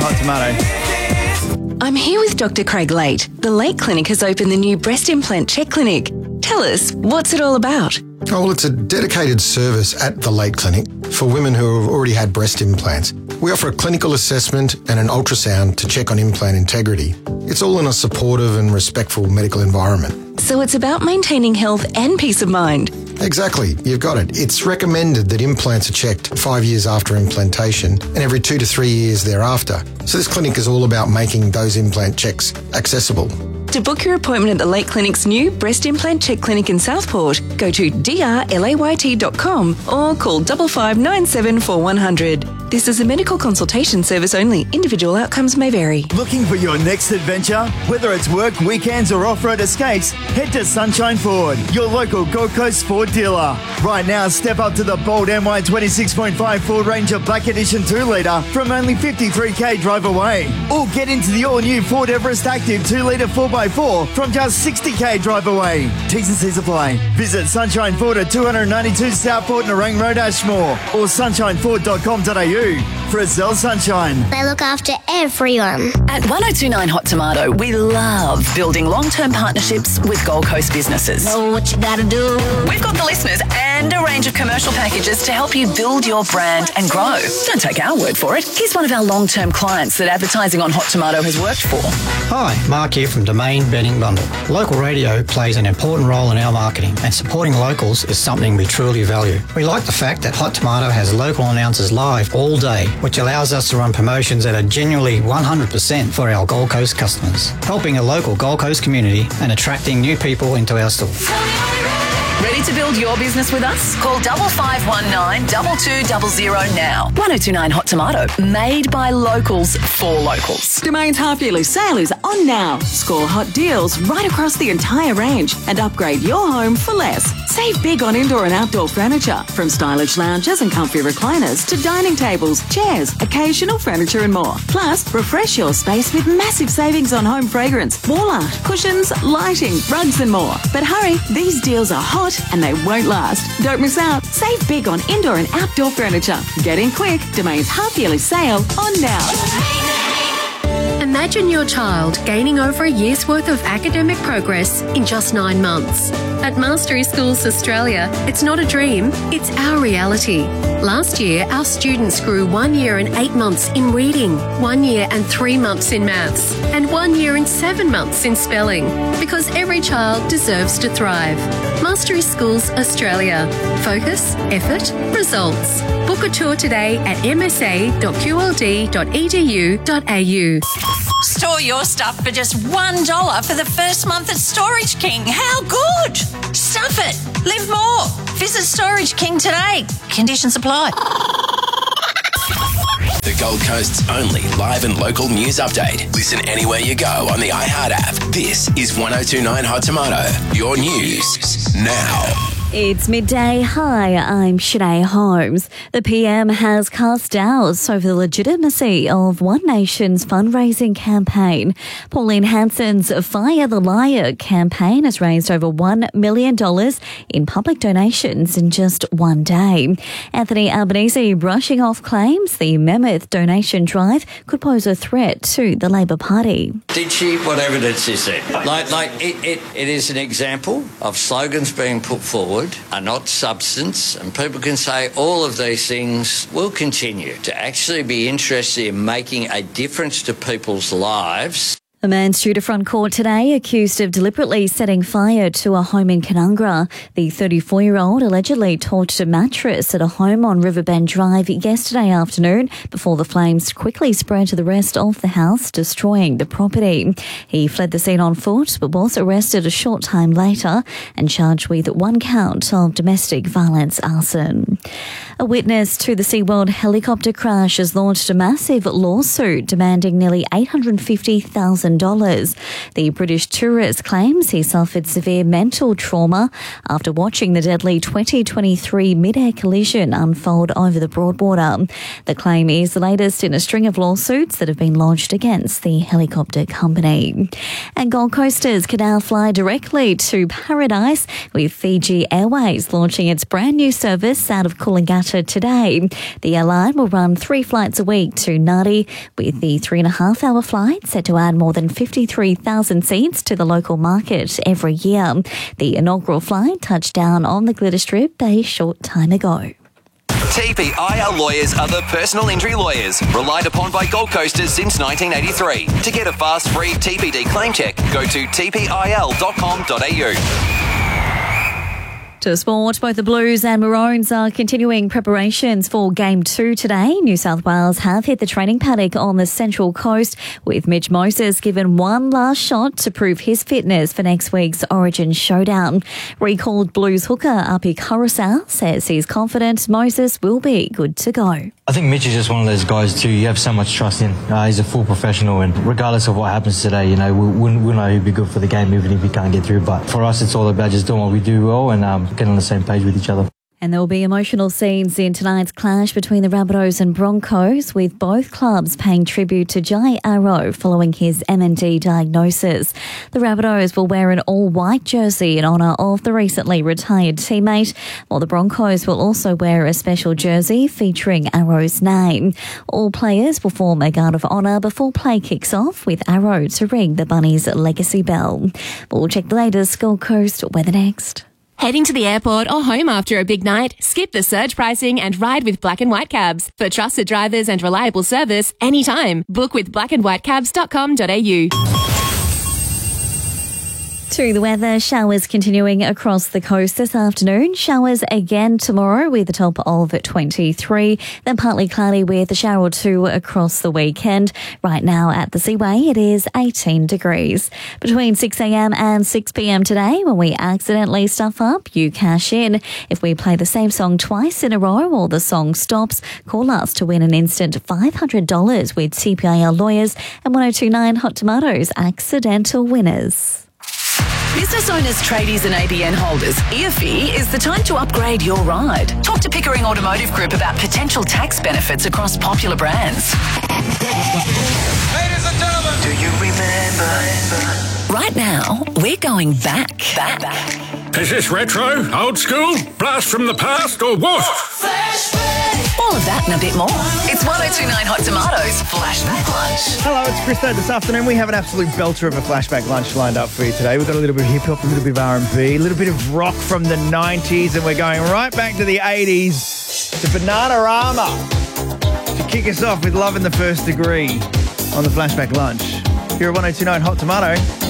Hot Tomato. I'm here with Dr. Craig Late. The Late Clinic has opened the new breast implant check clinic. Tell us, what's it all about? Oh, well, it's a dedicated service at the Late Clinic for women who have already had breast implants. We offer a clinical assessment and an ultrasound to check on implant integrity. It's all in a supportive and respectful medical environment. So it's about maintaining health and peace of mind. Exactly, you've got it. It's recommended that implants are checked 5 years after implantation and every 2 to 3 years thereafter. So this clinic is all about making those implant checks accessible. To book your appointment at the Late Clinic's new breast implant check clinic in Southport, go to drlayt.com or call 5597 4100. This is a medical consultation service only. Individual outcomes may vary. Looking for your next adventure? Whether it's work, weekends or off-road escapes, head to Sunshine Ford, your local Gold Coast Ford dealer. Right now, step up to the bold MY 26.5 Ford Ranger Black Edition 2-litre from only 53k drive away. Or get into the all-new Ford Everest Active 2-litre 4x4 from just 60k drive away. T's and C's apply. Visit Sunshine Ford at 292 Southport Nerang Road, Ashmore or sunshineford.com.au. Frizzell Sunshine. They look after everyone. At 1029 Hot Tomato, we love building long-term partnerships with Gold Coast businesses. Know what you gotta do. We've got the listeners and a range of commercial packages to help you build your brand and grow. Don't take our word for it. Here's one of our long-term clients that advertising on Hot Tomato has worked for. Hi, Mark here from Domain Bedding Bundle. Local radio plays an important role in our marketing, and supporting locals is something we truly value. We like the fact that Hot Tomato has local announcers live all day, which allows us to run promotions that are genuinely 100% for our Gold Coast customers, helping a local Gold Coast community and attracting new people into our store. Ready to build your business with us? Call 5519 2200 now. 1029 Hot Tomato, made by locals for locals. Domain's half-yearly sale is on now. Score hot deals right across the entire range and upgrade your home for less. Save big on indoor and outdoor furniture, from stylish lounges and comfy recliners to dining tables, chairs, occasional furniture and more. Plus, refresh your space with massive savings on home fragrance, wall art, cushions, lighting, rugs and more. But hurry, these deals are hot and they won't last. Don't miss out. Save big on indoor and outdoor furniture. Get in quick. Domain's half-yearly sale on now. Imagine your child gaining over a year's worth of academic progress in just 9 months. At Mastery Schools Australia, it's not a dream, it's our reality. Last year, our students grew 1 year and 8 months in reading, 1 year and 3 months in maths, and 1 year and 7 months in spelling, because every child deserves to thrive. Mastery Schools Australia. Focus, effort, results. Book a tour today at msa.qld.edu.au. Store your stuff for just $1 for the first month at Storage King. How good! Stuff it. Live more. Visit Storage King today. Conditions apply. The Gold Coast's only live and local news update. Listen anywhere you go on the iHeart app. This is 1029 Hot Tomato. Your news now. It's midday. Hi, I'm Shanae Holmes. The PM has cast doubts over the legitimacy of One Nation's fundraising campaign. Pauline Hanson's Fire the Liar campaign has raised over $1 million in public donations in just one day. Anthony Albanese brushing off claims the Mammoth donation drive could pose a threat to the Labor Party. Did she? What evidence is there? It is an example of slogans being put forward are not substance, and people can say all of these things will continue to actually be interested in making a difference to people's lives. A man stood front court today accused of deliberately setting fire to a home in Canungra. The 34-year-old allegedly torched a mattress at a home on Riverbend Drive yesterday afternoon before the flames quickly spread to the rest of the house, destroying the property. He fled the scene on foot but was arrested a short time later and charged with 1 count of domestic violence arson. A witness to the SeaWorld helicopter crash has launched a massive lawsuit demanding nearly $850,000 $1,000. The British tourist claims he suffered severe mental trauma after watching the deadly 2023 mid-air collision unfold over the Broadwater. The claim is the latest in a string of lawsuits that have been lodged against the helicopter company. And Gold Coasters can now fly directly to Paradise, with Fiji Airways launching its brand new service out of Coolangatta today. The airline will run 3 flights a week to Nadi, with the 3.5-hour flight set to add more than 53,000 seats to the local market every year. The inaugural flight touched down on the Glitter Strip a short time ago. TPIL lawyers are the personal injury lawyers relied upon by Gold Coasters since 1983. To get a fast, free TPD claim check, go to tpil.com.au. To sport, both the Blues and Maroons are continuing preparations for Game 2 today. New South Wales have hit the training paddock on the Central Coast, with Mitch Moses given one last shot to prove his fitness for next week's Origin showdown. Recalled Blues hooker Api Kurosau says he's confident Moses will be good to go. I think Mitch is just one of those guys too you have so much trust in. He's a full professional, and regardless of what happens today, you know, we'll know he'll be good for the game even if he can't get through. But for us, it's all about just doing what we do well and getting on the same page with each other. And there will be emotional scenes in tonight's clash between the Rabbitohs and Broncos, with both clubs paying tribute to Jai Arrow following his MND diagnosis. The Rabbitohs will wear an all-white jersey in honour of the recently retired teammate, while the Broncos will also wear a special jersey featuring Arrow's name. All players will form a guard of honour before play kicks off, with Arrow to ring the Bunnies' legacy bell. We'll check the latest Gold Coast weather next. Heading to the airport or home after a big night? Skip the surge pricing and ride with Black and White Cabs. For trusted drivers and reliable service anytime. Book with blackandwhitecabs.com.au. To the weather, showers continuing across the coast this afternoon. Showers again tomorrow with a top of 23. Then partly cloudy with a shower or two across the weekend. Right now at the Seaway, it is 18 degrees. Between 6 a.m. and 6 p.m. today, when we accidentally stuff up, you cash in. If we play the same song twice in a row or the song stops, call us to win an instant $500 with TPIL lawyers and 1029 Hot Tomatoes accidental winners. Business owners, tradies and ABN holders, EAFE is the time to upgrade your ride. Talk to Pickering Automotive Group about potential tax benefits across popular brands. Ladies and gentlemen, do you remember? Right now, we're going back. Is this retro, old school, blast from the past, or what? All of that and a bit more. It's 1029 Hot Tomatoes Flashback Lunch. Hello, it's Christo. This afternoon we have an absolute belter of a flashback lunch lined up for you today. We've got a little bit of hip-hop, a little bit of R&B, a little bit of rock from the 90s, and we're going right back to the 80s to Bananarama to kick us off with Love in the First Degree on the Flashback Lunch. Here at 1029 Hot Tomato.